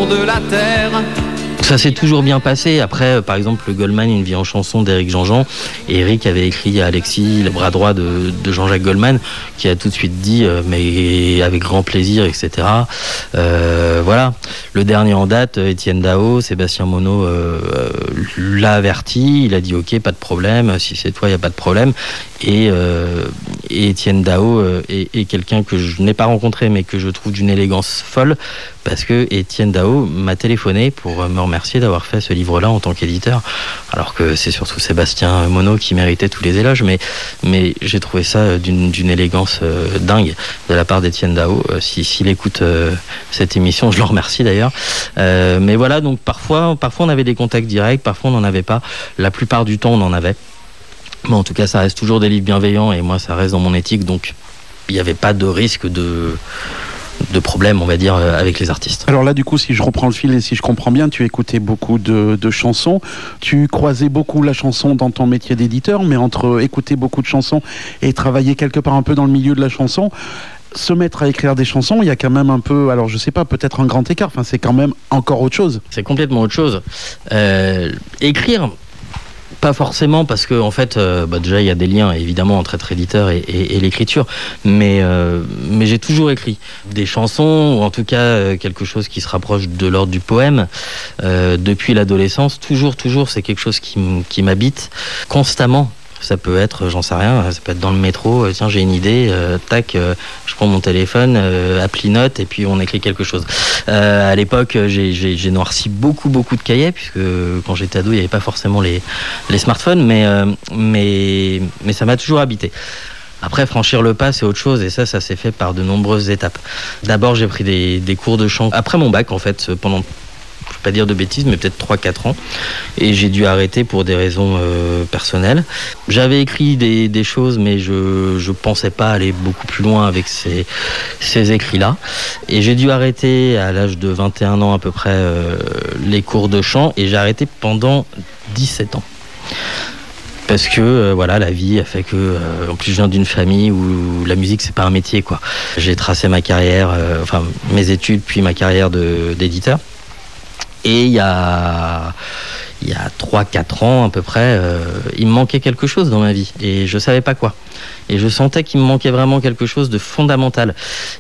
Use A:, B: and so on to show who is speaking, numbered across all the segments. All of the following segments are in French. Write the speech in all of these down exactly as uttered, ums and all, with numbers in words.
A: de la terre.
B: Ça s'est toujours bien passé. Après, par exemple, le Goldman, Une vie en chanson d'Éric Jean-Jean. Et Eric avait écrit à Alexis, le bras droit de, de Jean-Jacques Goldman, qui a tout de suite dit, euh, mais avec grand plaisir, et cetera. Euh, voilà. Le dernier en date, Étienne Dao, Sébastien Monod euh, l'a averti. Il a dit, ok, pas de problème. Si c'est toi, il n'y a pas de problème. Et, euh, et Étienne Dao euh, est, est quelqu'un que je n'ai pas rencontré, mais que je trouve d'une élégance folle, parce que Étienne Dao m'a téléphoné pour me remercier d'avoir fait ce livre-là en tant qu'éditeur, alors que c'est surtout Sébastien Monod qui méritait tous les éloges, mais, mais j'ai trouvé ça d'une, d'une élégance euh, dingue de la part d'Étienne Dao. Euh, si, s'il écoute euh, cette émission, je le remercie d'ailleurs. Euh, mais voilà, donc parfois, parfois on avait des contacts directs, parfois on n'en avait pas. La plupart du temps, on en avait. Mais en tout cas, ça reste toujours des livres bienveillants, et moi, ça reste dans mon éthique, donc il n'y avait pas de risque de... de problèmes, on va dire, avec les artistes.
C: Alors là, du coup, si je reprends le fil et si je comprends bien, tu écoutais beaucoup de, de chansons, tu croisais beaucoup la chanson dans ton métier d'éditeur, mais entre écouter beaucoup de chansons et travailler quelque part un peu dans le milieu de la chanson, se mettre à écrire des chansons, il y a quand même un peu, alors je sais pas, peut-être un grand écart, enfin c'est quand même encore autre chose.
B: C'est complètement autre chose. Euh, écrire, pas forcément, parce que en fait, euh, bah déjà il y a des liens évidemment entre être éditeur et, et, et l'écriture, mais euh, mais j'ai toujours écrit des chansons, ou en tout cas euh, quelque chose qui se rapproche de l'ordre du poème euh, depuis l'adolescence. Toujours, toujours, c'est quelque chose qui, m- qui m'habite constamment. Ça peut être, j'en sais rien, ça peut être dans le métro, euh, tiens j'ai une idée, euh, tac, euh, je prends mon téléphone, euh, appli note, et puis on écrit quelque chose. Euh, à l'époque, j'ai, j'ai, j'ai noirci beaucoup, beaucoup de cahiers, puisque quand j'étais ado, il n'y avait pas forcément les, les smartphones, mais, euh, mais, mais ça m'a toujours habité. Après, franchir le pas, c'est autre chose, et ça, ça s'est fait par de nombreuses étapes. D'abord, j'ai pris des, des cours de chant après mon bac, en fait, pendant... je ne vais pas dire de bêtises, mais peut-être trois quatre ans. Et j'ai dû arrêter pour des raisons euh, personnelles. J'avais écrit des, des choses, mais je ne pensais pas aller beaucoup plus loin avec ces, ces écrits-là. Et j'ai dû arrêter à l'âge de vingt et un ans à peu près euh, les cours de chant. Et j'ai arrêté pendant dix-sept ans. Parce que euh, voilà, la vie a fait que, euh, en plus je viens d'une famille où la musique c'est pas un métier, quoi. J'ai tracé ma carrière, euh, enfin mes études puis ma carrière de, d'éditeur. Et il y a, il y a trois quatre ans à peu près, euh, il me manquait quelque chose dans ma vie et je savais pas quoi. Et je sentais qu'il me manquait vraiment quelque chose de fondamental.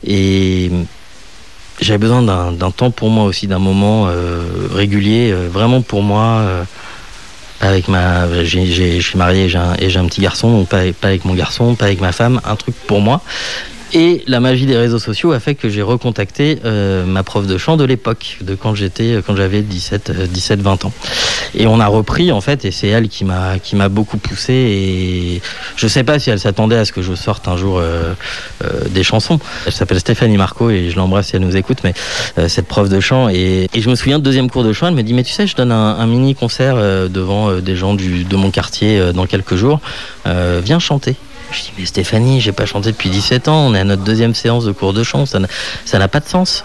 B: Et j'avais besoin d'un, d'un temps pour moi aussi, d'un moment euh, régulier, euh, vraiment pour moi. Euh, avec ma, j'ai, j'ai, je suis marié et j'ai, un, et j'ai un petit garçon, donc pas, pas avec mon garçon, pas avec ma femme, un truc pour moi. Et la magie des réseaux sociaux a fait que j'ai recontacté euh, ma prof de chant de l'époque, de quand j'étais, quand j'avais dix-sept vingt ans. Et on a repris en fait, et c'est elle qui m'a qui m'a beaucoup poussé. Et je sais pas si elle s'attendait à ce que je sorte un jour euh, euh, des chansons. Elle s'appelle Stéphanie Marco et je l'embrasse si elle nous écoute. Mais euh, cette prof de chant et, et je me souviens de deuxième cours de chant, elle me dit mais tu sais, je donne un, un mini concert euh, devant euh, des gens du de mon quartier euh, dans quelques jours. Euh, viens chanter. Je dis mais Stéphanie, j'ai pas chanté depuis dix-sept ans, on est à notre deuxième séance de cours de chant, ça n'a, ça n'a pas de sens.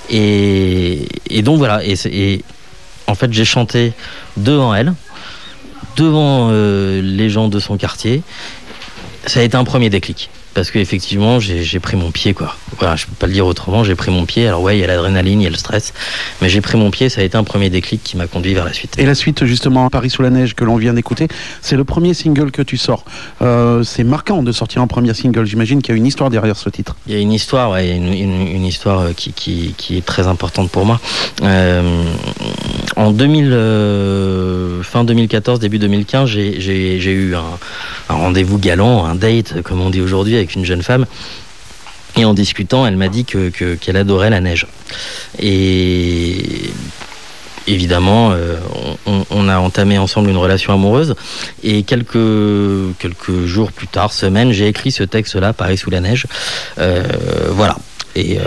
B: Et, et donc voilà, et, et en fait j'ai chanté devant elle, devant euh, les gens de son quartier. Ça a été un premier déclic. Parce qu'effectivement, j'ai, j'ai pris mon pied, quoi. Voilà, je peux pas le dire autrement, j'ai pris mon pied. Alors ouais, il y a l'adrénaline, il y a le stress, mais j'ai pris mon pied, ça a été un premier déclic qui m'a conduit vers la suite.
C: Et la suite, justement, Paris sous la neige, que l'on vient d'écouter, c'est le premier single que tu sors. Euh, c'est marquant de sortir un premier single, j'imagine qu'il y a une histoire derrière ce titre.
B: Il y a une histoire, ouais, une, une, une histoire qui, qui, qui est très importante pour moi. Euh, en deux mille, euh, fin deux mille quatorze, début deux mille quinze, j'ai, j'ai, j'ai eu un, un rendez-vous galant, un date, comme on dit aujourd'hui, avec une jeune femme. Et en discutant, elle m'a dit que, que, qu'elle adorait la neige. Et évidemment, euh, on, on a entamé ensemble une relation amoureuse. Et quelques, quelques jours plus tard, semaines, j'ai écrit ce texte-là, Paris sous la neige. Euh, voilà. Et euh,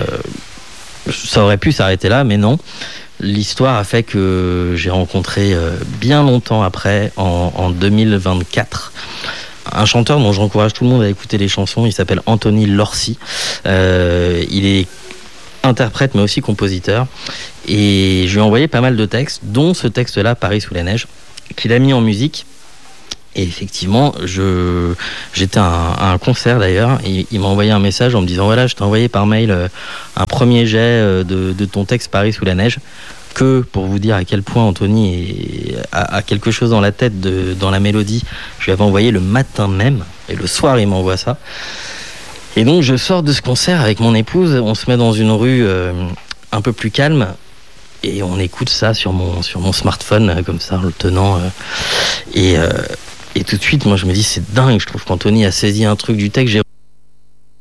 B: ça aurait pu s'arrêter là, mais non. L'histoire a fait que j'ai rencontré euh, bien longtemps après, en, en deux mille vingt-quatre, un chanteur dont j'encourage tout le monde à écouter les chansons. Il s'appelle Anthony Lorcy. Euh, il est interprète mais aussi compositeur. Et je lui ai envoyé pas mal de textes, dont ce texte-là, Paris sous la neige, qu'il a mis en musique. Et effectivement, je, j'étais à un, à un concert d'ailleurs, et il m'a envoyé un message en me disant voilà, je t'ai envoyé par mail un premier jet de, de ton texte Paris sous la neige. feu pour vous dire à quel point Anthony est, a, a quelque chose dans la tête, de, dans la mélodie. Je lui avais envoyé le matin même, et le soir il m'envoie ça. Et donc je sors de ce concert avec mon épouse, on se met dans une rue euh, un peu plus calme, et on écoute ça sur mon, sur mon smartphone, euh, comme ça, en le tenant. Euh, et, euh, et tout de suite, moi je me dis, c'est dingue, je trouve qu'Anthony a saisi un truc du texte. J'ai